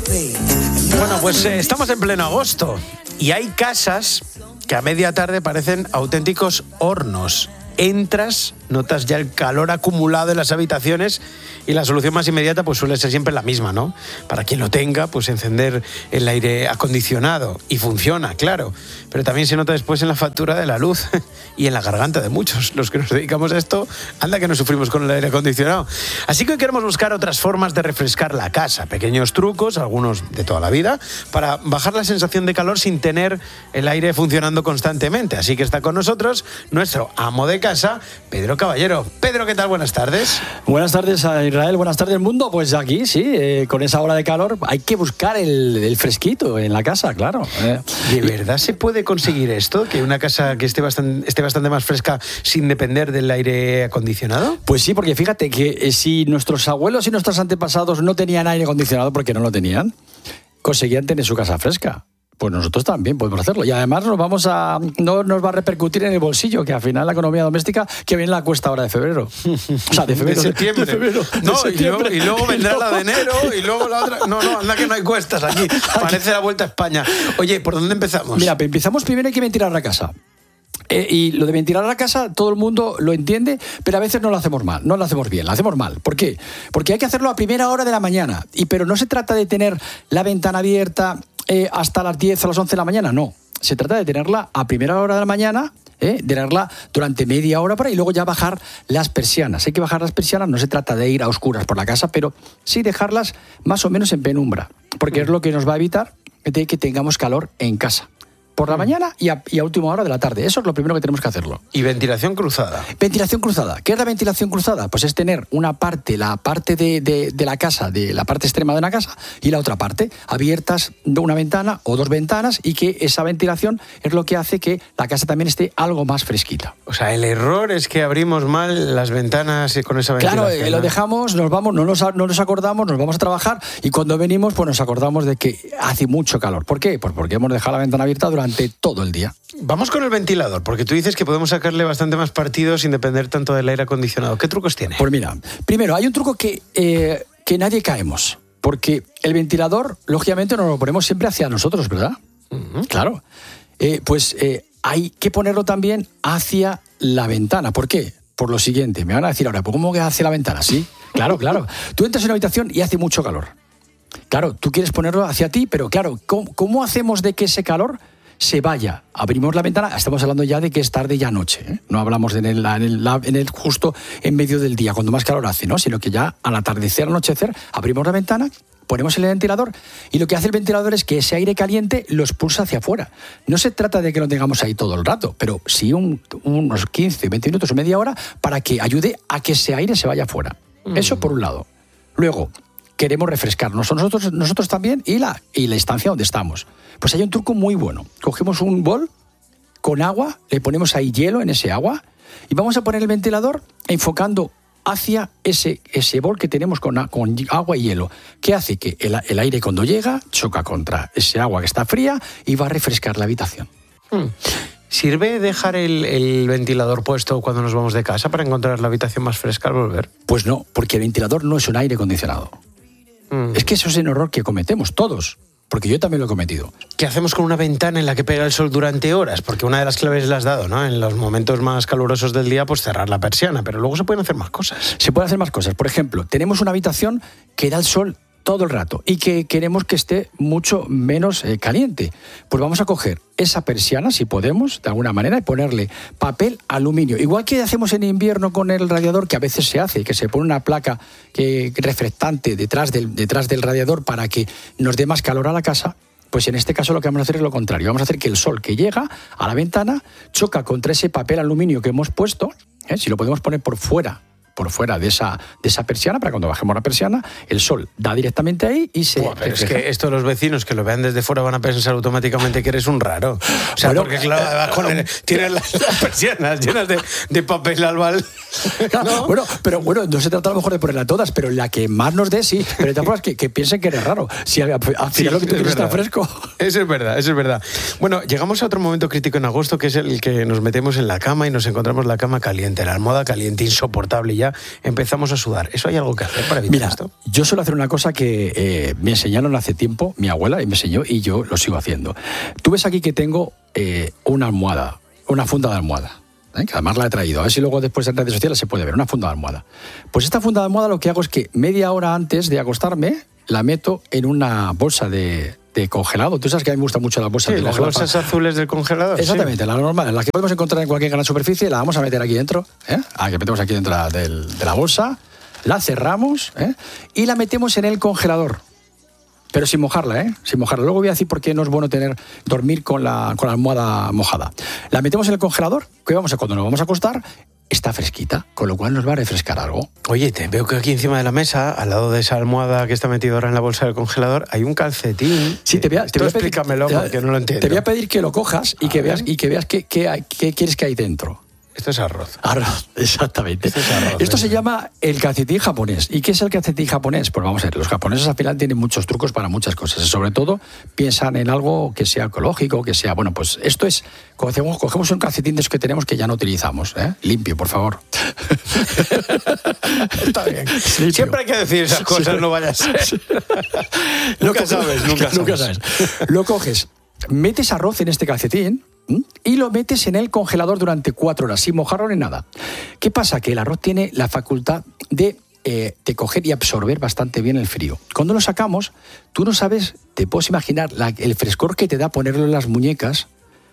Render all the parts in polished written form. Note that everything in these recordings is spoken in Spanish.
Bueno, pues estamos en pleno agosto y hay casas que a media tarde parecen auténticos hornos. Entras, notas ya el calor acumulado en las habitaciones y la solución más inmediata pues suele ser siempre la misma, ¿no? Para quien lo tenga, pues encender el aire acondicionado y funciona, claro, pero también se nota después en la factura de la luz y en la garganta de muchos. Los que nos dedicamos a esto, anda que no sufrimos con el aire acondicionado. Así que hoy queremos buscar otras formas de refrescar la casa, pequeños trucos, algunos de toda la vida, para bajar la sensación de calor sin tener el aire funcionando constantemente. Así que está con nosotros nuestro amo de casa, Pedro Caballero. Pedro, ¿qué tal? Buenas tardes. Buenas tardes a Israel, buenas tardes mundo. Pues aquí sí, con esa ola de calor hay que buscar el fresquito en la casa, claro. ¿De verdad se puede conseguir esto? ¿Que una casa que esté bastante más fresca sin depender del aire acondicionado? Pues sí, porque fíjate que si nuestros abuelos y nuestros antepasados no tenían aire acondicionado porque no lo tenían, conseguían tener su casa fresca. Pues nosotros también podemos hacerlo. Y además no nos va a repercutir en el bolsillo, que al final la economía doméstica, que viene la cuesta ahora de febrero. O sea, de febrero. De septiembre. De febrero, no, de septiembre. Y luego vendrá la de enero y luego la otra. No, anda que no hay cuestas aquí. Parece la vuelta a España. Oye, ¿por dónde empezamos? Mira, empezamos primero, hay que ventilar la casa. Y lo de ventilar la casa, todo el mundo lo entiende, pero a veces no lo hacemos mal, no lo hacemos bien, lo hacemos mal. ¿Por qué? Porque hay que hacerlo a primera hora de la mañana. Pero no se trata de tener la ventana abierta hasta las 10 o las 11 de la mañana, no. Se trata de tenerla a primera hora de la mañana, de tenerla durante media hora por ahí, y luego ya bajar las persianas. Hay que bajar las persianas, no se trata de ir a oscuras por la casa, pero sí dejarlas más o menos en penumbra, porque es lo que nos va a evitar de que tengamos calor en casa. Por la mañana y a última hora de la tarde. Eso es lo primero que tenemos que hacerlo. ¿Y ventilación cruzada? Ventilación cruzada. ¿Qué es la ventilación cruzada? Pues es tener una parte, la parte de la casa, de la parte extrema de una casa, y la otra parte, abiertas de una ventana o dos ventanas, y que esa ventilación es lo que hace que la casa también esté algo más fresquita. O sea, el error es que abrimos mal las ventanas con esa ventilación. Claro, lo dejamos, nos vamos, no nos acordamos, nos vamos a trabajar, y cuando venimos pues nos acordamos de que hace mucho calor. ¿Por qué? Pues porque hemos dejado la ventana abierta durante todo el día. Vamos con el ventilador, porque tú dices que podemos sacarle bastante más partido sin depender tanto del aire acondicionado. ¿Qué trucos tiene? Pues mira, primero hay un truco que nadie caemos, porque el ventilador, lógicamente, nos lo ponemos siempre hacia nosotros, ¿verdad? Uh-huh. Claro. Hay que ponerlo también hacia la ventana. ¿Por qué? Por lo siguiente, me van a decir ahora, ¿cómo que hacia la ventana? Sí, claro. Tú entras en una habitación y hace mucho calor. Claro, tú quieres ponerlo hacia ti, pero claro, ¿cómo hacemos de que ese calor se vaya? Abrimos la ventana, estamos hablando ya de que es tarde ya noche, ¿eh? No hablamos en el justo en medio del día, cuando más calor hace, ¿no? Sino que ya al atardecer, al anochecer, abrimos la ventana, ponemos el ventilador, y lo que hace el ventilador es que ese aire caliente lo expulsa hacia afuera. No se trata de que lo tengamos ahí todo el rato, pero sí unos 15, 20 minutos o media hora para que ayude a que ese aire se vaya afuera. Eso por un lado. Luego, queremos refrescarnos nosotros también y la estancia donde estamos. Pues hay un truco muy bueno. Cogemos un bol con agua, le ponemos ahí hielo en ese agua y vamos a poner el ventilador enfocando hacia ese bol que tenemos con agua y hielo. ¿Qué hace? Que el aire cuando llega choca contra ese agua que está fría y va a refrescar la habitación. ¿Sirve dejar el ventilador puesto cuando nos vamos de casa para encontrar la habitación más fresca al volver? Pues no, porque el ventilador no es un aire acondicionado. Es que eso es un error que cometemos todos, porque yo también lo he cometido. ¿Qué hacemos con una ventana en la que pega el sol durante horas? Porque una de las claves la has dado, ¿no? En los momentos más calurosos del día, pues cerrar la persiana, pero luego se pueden hacer más cosas. Se pueden hacer más cosas. Por ejemplo, tenemos una habitación que da el sol todo el rato y que queremos que esté mucho menos caliente. Pues vamos a coger esa persiana, si podemos, de alguna manera, y ponerle papel aluminio. Igual que hacemos en invierno con el radiador, que a veces se hace, que se pone una placa reflectante detrás del radiador para que nos dé más calor a la casa. Pues en este caso lo que vamos a hacer es lo contrario. Vamos a hacer que el sol que llega a la ventana choca contra ese papel aluminio que hemos puesto, si lo podemos poner por fuera de esa persiana, para cuando bajemos la persiana, el sol da directamente ahí y se... Pero es que esto los vecinos que lo vean desde fuera van a pensar automáticamente que eres un raro. O sea, porque claro, tienes las persianas llenas de papel albal. ¿No? Pero no se trata a lo mejor de ponerla todas, pero la que más nos dé, sí. Pero de todas formas, que piensen que eres raro. Si al final lo que tú quieres está fresco. Eso es verdad. Bueno, llegamos a otro momento crítico en agosto, que es el que nos metemos en la cama y nos encontramos la cama caliente, la almohada caliente, insoportable ya. ya empezamos a sudar. ¿Eso hay algo que hacer para evitar esto? Yo suelo hacer una cosa que me enseñaron hace tiempo, mi abuela, y me enseñó, y yo lo sigo haciendo. Tú ves aquí que tengo una almohada, una funda de almohada, que además la he traído. A ver si luego después en redes sociales se puede ver, una funda de almohada. Pues esta funda de almohada lo que hago es que media hora antes de acostarme la meto en una bolsa de congelado. Tú sabes que a mí me gustan mucho las bolsas de las congelado. Bolsas azules del congelador. Exactamente, las normales, las que podemos encontrar en cualquier gran superficie, la vamos a meter aquí dentro, la que metemos aquí dentro de la bolsa, la cerramos y la metemos en el congelador. Pero sin mojarla, sin mojarla. Luego voy a decir por qué no es bueno dormir con la almohada mojada. La metemos en el congelador, que cuando nos vamos a acostar, está fresquita, con lo cual nos va a refrescar algo. Oye, te veo que aquí encima de la mesa, al lado de esa almohada que está metida ahora en la bolsa del congelador, hay un calcetín. Sí, te voy a explícamelo porque no lo entiendo. Te voy a pedir que lo cojas y que veas qué quieres que hay dentro. Esto es arroz. Arroz, exactamente. Esto se llama el calcetín japonés. ¿Y qué es el calcetín japonés? Pues vamos a ver, los japoneses al final tienen muchos trucos para muchas cosas. Y sobre todo piensan en algo que sea ecológico, que sea... Bueno, pues esto es... Cogemos un calcetín de esos que tenemos que ya no utilizamos. Limpio, por favor. Está bien. Limpio. Siempre hay que decir esas cosas, no vaya a ser. Nunca sabes. Lo coges, metes arroz en este calcetín y lo metes en el congelador durante 4 horas, sin mojarlo ni nada. ¿Qué pasa? Que el arroz tiene la facultad de coger y absorber bastante bien el frío. Cuando lo sacamos, tú no sabes, te puedes imaginar el frescor que te da ponerlo en las muñecas,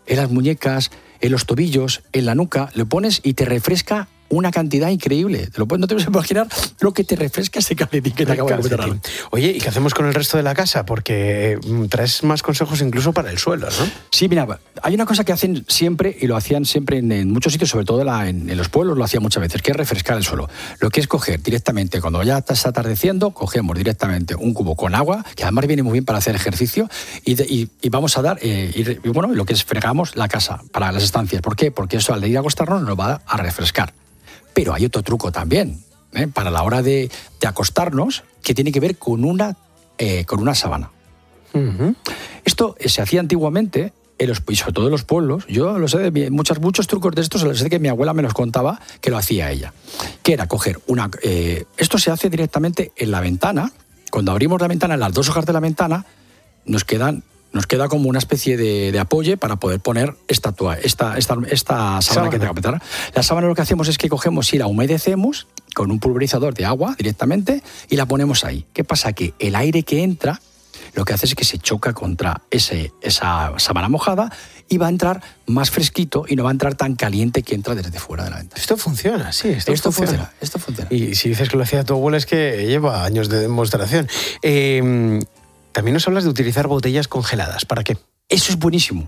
en los tobillos, en la nuca, lo pones y te refresca una cantidad increíble. No te puedes imaginar lo que te refresca ese calcetín que te acabo de meter. Oye, ¿y qué hacemos con el resto de la casa? Porque traes más consejos incluso para el suelo, ¿no? Sí, mira, hay una cosa que hacen siempre, y lo hacían siempre en muchos sitios, sobre todo en los pueblos, lo hacían muchas veces, que es refrescar el suelo. Lo que es coger directamente, cuando ya está atardeciendo, cogemos directamente un cubo con agua, que además viene muy bien para hacer ejercicio, y vamos a dar, lo que es fregamos la casa para las estancias. ¿Por qué? Porque eso al ir a acostarnos nos va a refrescar. Pero hay otro truco también, para la hora de acostarnos, que tiene que ver con una sábana. Uh-huh. Esto se hacía antiguamente, y sobre todo en los pueblos. Yo lo sé, muchos trucos de estos, sé que mi abuela me los contaba, que lo hacía ella. Que era coger esto se hace directamente en la ventana. Cuando abrimos la ventana, en las 2 hojas de la ventana, nos queda como una especie de apoyo para poder poner esta sábana que tengo que meter. La sábana lo que hacemos es que cogemos y la humedecemos con un pulverizador de agua directamente y la ponemos ahí. ¿Qué pasa? Que el aire que entra lo que hace es que se choca contra esa sábana mojada y va a entrar más fresquito y no va a entrar tan caliente que entra desde fuera de la ventana. Esto funciona, sí. Esto funciona. Y si dices que lo hacía tu abuela es que lleva años de demostración. También nos hablas de utilizar botellas congeladas. ¿Para qué? Eso es buenísimo.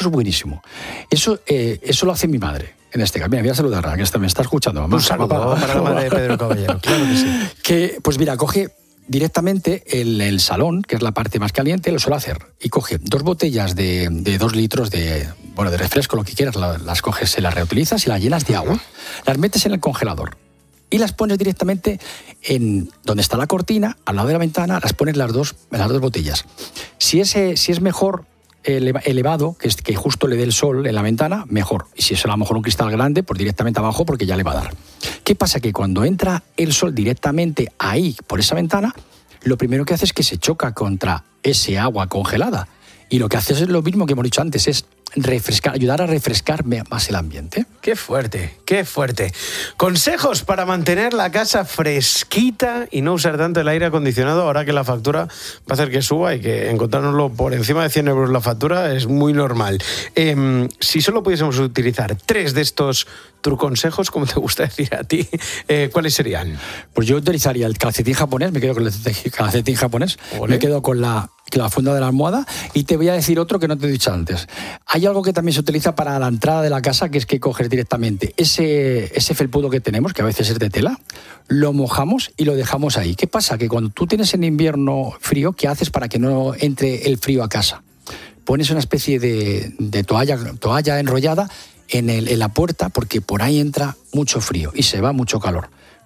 Eso lo hace mi madre. En este caso, mira, voy a saludarla, que me está escuchando. Mamá. Un saludo para la madre de Pedro Caballero, claro que sí. Pues mira, coge directamente el salón, que es la parte más caliente, lo suele hacer. Y coge 2 botellas de 2 litros de refresco, lo que quieras, las coges, se las reutilizas y las llenas de agua. Las metes en el congelador. Y las pones directamente en donde está la cortina, al lado de la ventana, las pones las dos botellas. Si es mejor elevado, que justo le dé el sol en la ventana, mejor. Y si es a lo mejor un cristal grande, pues directamente abajo, porque ya le va a dar. ¿Qué pasa? Que cuando entra el sol directamente ahí, por esa ventana, lo primero que hace es que se choca contra ese agua congelada. Y lo que hace es lo mismo que hemos dicho antes, es ayudar a refrescar más el ambiente. ¡Qué fuerte! Consejos para mantener la casa fresquita y no usar tanto el aire acondicionado ahora que la factura va a hacer que suba y que encontrárnoslo por encima de 100 euros la factura es muy normal. Si solo pudiésemos utilizar 3 de estos consejos, como te gusta decir a ti, ¿cuáles serían? Pues yo utilizaría el calcetín japonés, me quedo con el calcetín japonés, me quedo con la funda de la almohada y te voy a decir otro que no te he dicho antes. Hay algo que también se utiliza para la entrada de la casa, que es que coges directamente ese felpudo que tenemos, que a veces es de tela, lo mojamos y lo dejamos ahí. ¿Qué pasa? Que cuando tú tienes en invierno frío, ¿qué haces para que no entre el frío a casa? Pones una especie de toalla enrollada en la puerta, porque por ahí entra mucho frío y se va mucho calor.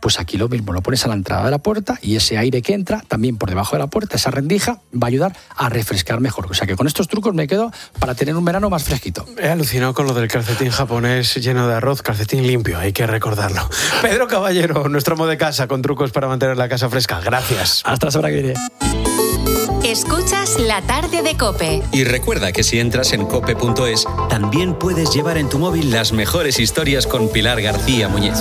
Pues aquí lo mismo, lo pones a la entrada de la puerta y ese aire que entra también por debajo de la puerta, esa rendija, va a ayudar a refrescar mejor. O sea que con estos trucos me quedo para tener un verano más fresquito. He alucinado con lo del calcetín japonés lleno de arroz, calcetín limpio, hay que recordarlo. Pedro Caballero, nuestro amo de casa, con trucos para mantener la casa fresca. Gracias. Hasta la semana que viene. Escuchas La Tarde de COPE. Y recuerda que si entras en cope.es, también puedes llevar en tu móvil las mejores historias con Pilar García Muñiz.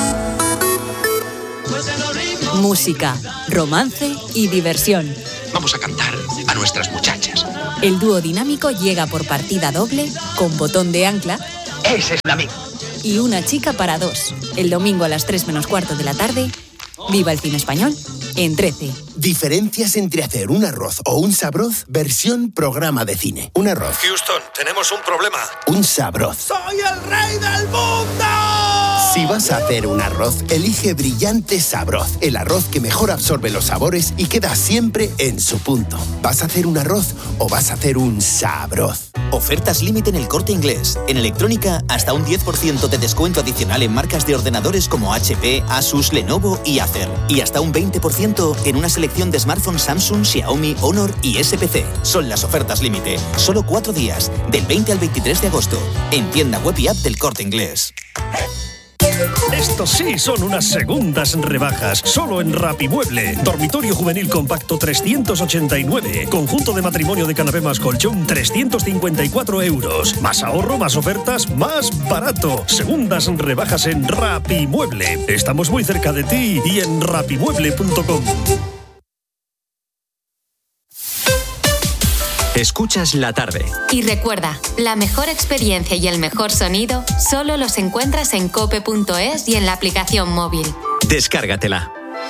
Música, romance y diversión. Vamos a cantar a nuestras muchachas. El dúo dinámico llega por partida doble, con botón de ancla. Ese es un amigo. Y una chica para dos. El domingo a las 3:15 de la tarde. Viva el cine español en 13. Diferencias entre hacer un arroz o un sabroz, versión programa de cine. Un arroz. Houston, tenemos un problema. Un sabroz. ¡Soy el rey del mundo! Si vas a hacer un arroz, elige Brillante Sabroz, el arroz que mejor absorbe los sabores y queda siempre en su punto. ¿Vas a hacer un arroz o vas a hacer un sabroz? Ofertas límite en El Corte Inglés. En electrónica, hasta un 10% de descuento adicional en marcas de ordenadores como HP, Asus, Lenovo y Acer. Y hasta un 20% en una selección de smartphones Samsung, Xiaomi, Honor y SPC. Son las ofertas límite. Solo 4 días, del 20 al 23 de agosto. En tienda web y app del Corte Inglés. Estos sí son unas segundas rebajas, solo en Rapimueble. Dormitorio juvenil compacto 389. Conjunto de matrimonio de canapé más colchón 354 euros. Más ahorro, más ofertas, más barato. Segundas rebajas en Rapimueble. Estamos muy cerca de ti y en rapimueble.com. Escuchas La Tarde. Y recuerda, la mejor experiencia y el mejor sonido solo los encuentras en cope.es y en la aplicación móvil. Descárgatela.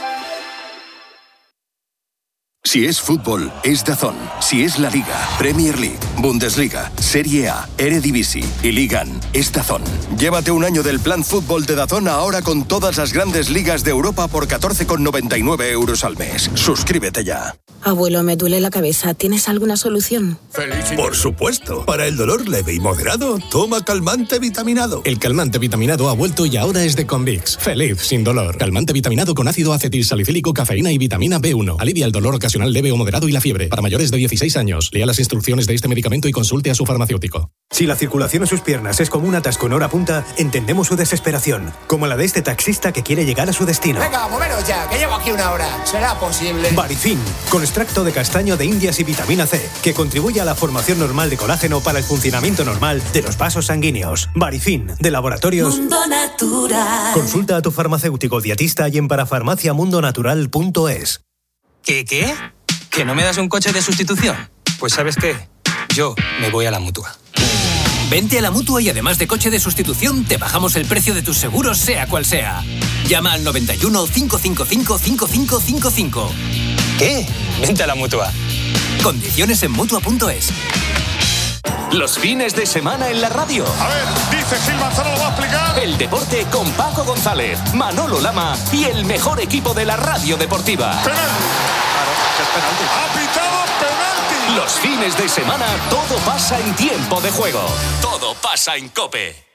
Si es fútbol, es DAZN. Si es la Liga, Premier League, Bundesliga, Serie A, Eredivisie y Ligan, es DAZN. Llévate un año del plan fútbol de DAZN ahora con todas las grandes ligas de Europa por 14,99 euros al mes. Suscríbete ya. Abuelo, me duele la cabeza. ¿Tienes alguna solución? Por supuesto. Para el dolor leve y moderado, toma calmante vitaminado. El calmante vitaminado ha vuelto y ahora es de Convix. Feliz sin dolor. Calmante vitaminado con ácido acetilsalicílico, cafeína y vitamina B1. Alivia el dolor ocasional leve o moderado y la fiebre. Para mayores de 16 años. Lea las instrucciones de este medicamento y consulte a su farmacéutico. Si la circulación en sus piernas es como un atasco en hora punta, entendemos su desesperación. Como la de este taxista que quiere llegar a su destino. Venga, moveros ya, que llevo aquí una hora. ¿Será posible? Baricin, con extracto de castaño de indias y vitamina C, que contribuye a la formación normal de colágeno para el funcionamiento normal de los vasos sanguíneos. Baricin, de Laboratorios Mundo Natural. Consulta a tu farmacéutico dietista y en parafarmaciamundonatural.es. ¿Qué? ¿Que no me das un coche de sustitución? Pues ¿sabes qué? Yo me voy a la Mutua. Vente a la Mutua y además de coche de sustitución, te bajamos el precio de tus seguros, sea cual sea. Llama al 91 555 5555. ¿Qué? Vente a la Mutua. Condiciones en Mutua.es. Los fines de semana en la radio. A ver, dice Gil Manzano, lo va a explicar. El deporte con Paco González, Manolo Lama y el mejor equipo de la radio deportiva. Penalti. Claro, es penalti. Ha pitado penalti. Los fines de semana todo pasa en tiempo de juego. Todo pasa en COPE.